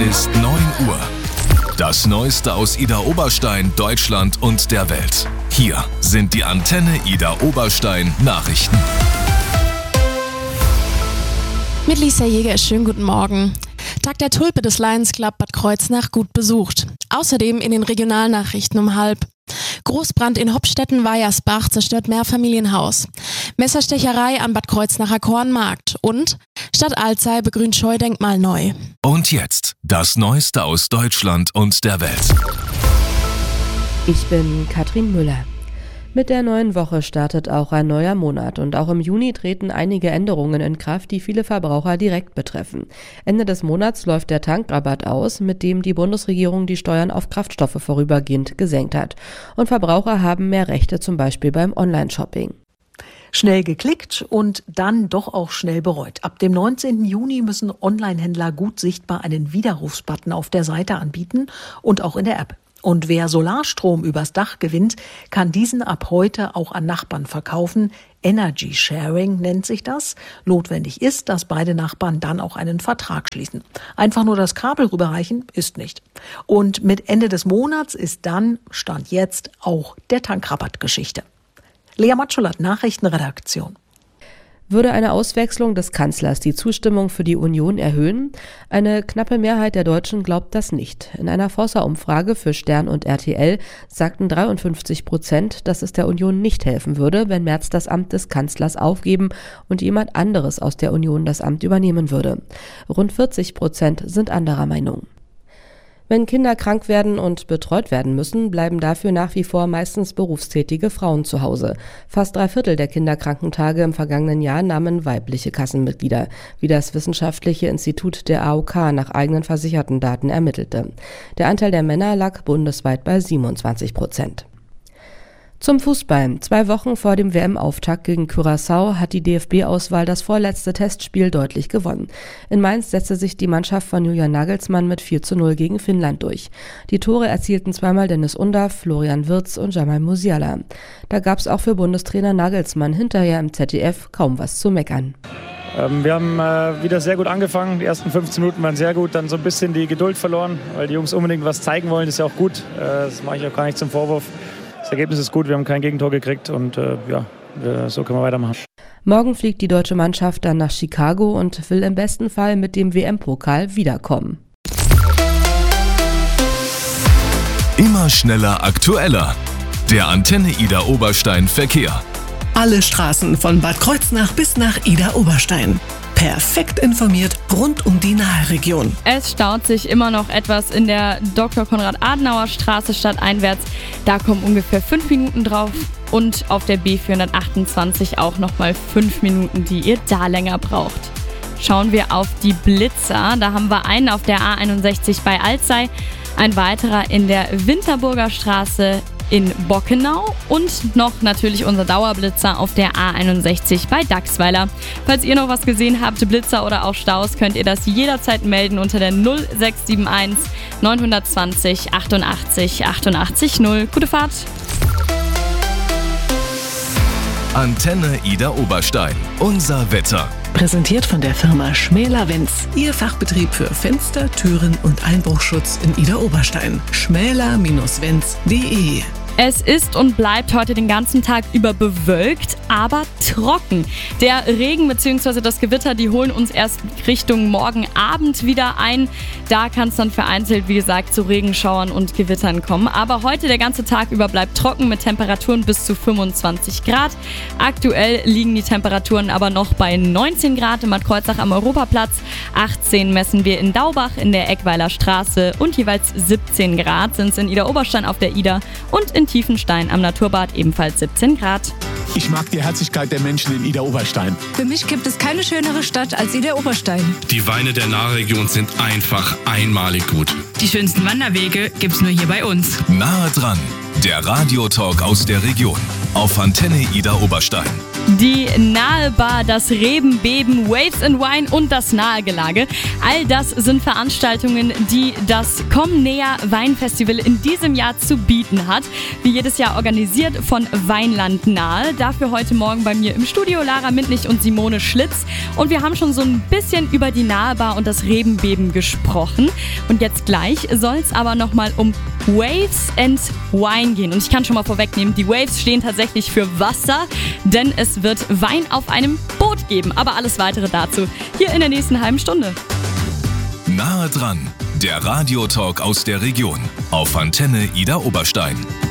ist 9 Uhr. Das Neueste aus Ida Oberstein, Deutschland und der Welt. Hier sind die Antenne Ida Oberstein Nachrichten. Mit Lisa Jäger, schönen guten Morgen. Tag der Tulpe des Lions Club Bad Kreuznach gut besucht. Außerdem in den Regionalnachrichten um 12:30. Großbrand in Hopstetten-Weiersbach zerstört Mehrfamilienhaus. Messerstecherei am Bad Kreuznacher Kornmarkt. Und Stadt Alzey begrünt Scheudenkmal neu. Und jetzt das Neueste aus Deutschland und der Welt. Ich bin Katrin Müller. Mit der neuen Woche startet auch ein neuer Monat und auch im Juni treten einige Änderungen in Kraft, die viele Verbraucher direkt betreffen. Ende des Monats läuft der Tankrabatt aus, mit dem die Bundesregierung die Steuern auf Kraftstoffe vorübergehend gesenkt hat. Und Verbraucher haben mehr Rechte, zum Beispiel beim Online-Shopping. Schnell geklickt und dann doch auch schnell bereut. Ab dem 19. Juni müssen Online-Händler gut sichtbar einen Widerrufsbutton auf der Seite anbieten und auch in der App. Und wer Solarstrom übers Dach gewinnt, kann diesen ab heute auch an Nachbarn verkaufen. Energy Sharing nennt sich das. Notwendig ist, dass beide Nachbarn dann auch einen Vertrag schließen. Einfach nur das Kabel rüberreichen ist nicht. Und mit Ende des Monats ist dann, Stand jetzt, auch der Tankrabatt Geschichte. Lea Matschulat, Nachrichtenredaktion. Würde eine Auswechslung des Kanzlers die Zustimmung für die Union erhöhen? Eine knappe Mehrheit der Deutschen glaubt das nicht. In einer Forsa-Umfrage für Stern und RTL sagten 53%, dass es der Union nicht helfen würde, wenn Merz das Amt des Kanzlers aufgeben und jemand anderes aus der Union das Amt übernehmen würde. Rund 40% sind anderer Meinung. Wenn Kinder krank werden und betreut werden müssen, bleiben dafür nach wie vor meistens berufstätige Frauen zu Hause. Fast 3/4 der Kinderkrankentage im vergangenen Jahr nahmen weibliche Kassenmitglieder, wie das Wissenschaftliche Institut der AOK nach eigenen versicherten Daten ermittelte. Der Anteil der Männer lag bundesweit bei 27%. Zum Fußball. 2 Wochen vor dem WM-Auftakt gegen Curaçao hat die DFB-Auswahl das vorletzte Testspiel deutlich gewonnen. In Mainz setzte sich die Mannschaft von Julian Nagelsmann mit 4:0 gegen Finnland durch. Die Tore erzielten zweimal Dennis Undaff, Florian Wirtz und Jamal Musiala. Da gab es auch für Bundestrainer Nagelsmann hinterher im ZDF kaum was zu meckern. Wir haben wieder sehr gut angefangen. Die ersten 15 Minuten waren sehr gut, dann so ein bisschen die Geduld verloren, weil die Jungs unbedingt was zeigen wollen. Das ist ja auch gut. Das mache ich auch gar nicht zum Vorwurf. Das Ergebnis ist gut, wir haben kein Gegentor gekriegt und so können wir weitermachen. Morgen fliegt die deutsche Mannschaft dann nach Chicago und will im besten Fall mit dem WM-Pokal wiederkommen. Immer schneller, aktueller. Der Antenne Ida Oberstein Verkehr. Alle Straßen von Bad Kreuznach bis nach Ida Oberstein. Perfekt informiert rund um die Naheregion. Es staut sich immer noch etwas in der Dr. Konrad-Adenauer-Straße stadteinwärts. Da kommen ungefähr 5 Minuten drauf. Und auf der B428 auch nochmal 5 Minuten, die ihr da länger braucht. Schauen wir auf die Blitzer. Da haben wir einen auf der A61 bei Alzey, ein weiterer in der Winterburger Straße in Bockenau und noch natürlich unser Dauerblitzer auf der A61 bei Dachsweiler. Falls ihr noch was gesehen habt, Blitzer oder auch Staus, könnt ihr das jederzeit melden unter der 0671 920 88 88 0. Gute Fahrt! Antenne Ida Oberstein. Unser Wetter. Präsentiert von der Firma Schmäler-Wenz. Ihr Fachbetrieb für Fenster, Türen und Einbruchschutz in Ida Oberstein. schmäler-wenz.de. Es ist und bleibt heute den ganzen Tag über bewölkt, aber trocken. Der Regen bzw. das Gewitter, die holen uns erst Richtung morgen Abend wieder ein. Da kann es dann vereinzelt, wie gesagt, zu Regenschauern und Gewittern kommen. Aber heute der ganze Tag über bleibt trocken mit Temperaturen bis zu 25 Grad. Aktuell liegen die Temperaturen aber noch bei 19 Grad im Bad Kreuznach am Europaplatz. 18 messen wir in Daubach in der Eckweiler Straße und jeweils 17 Grad sind es in Ida Oberstein auf der Ida und in Tiefenstein am Naturbad ebenfalls 17 Grad. Ich mag die Herzlichkeit der Menschen in Ida Oberstein. Für mich gibt es keine schönere Stadt als Ida Oberstein. Die Weine der Nahregion sind einfach einmalig gut. Die schönsten Wanderwege gibt's nur hier bei uns. Nahe dran, der Radiotalk aus der Region auf Antenne Ida Oberstein. Die Nahe Bar, das Rebenbeben, Waves and Wine und das Nahegelage. All das sind Veranstaltungen, die das Komm näher Weinfestival in diesem Jahr zu bieten hat. Wie jedes Jahr organisiert von Weinland Nahe. Dafür heute Morgen bei mir im Studio Lara Mintlich und Simone Schlitz. Und wir haben schon so ein bisschen über die Nahe Bar und das Rebenbeben gesprochen. Und jetzt gleich soll es aber nochmal um Waves and Wine gehen. Und ich kann schon mal vorwegnehmen, die Waves stehen tatsächlich für Wasser, denn es wird Wein auf einem Boot geben. Aber alles Weitere dazu hier in der nächsten halben Stunde. Nahe dran, der Radiotalk aus der Region auf Antenne Idar Oberstein.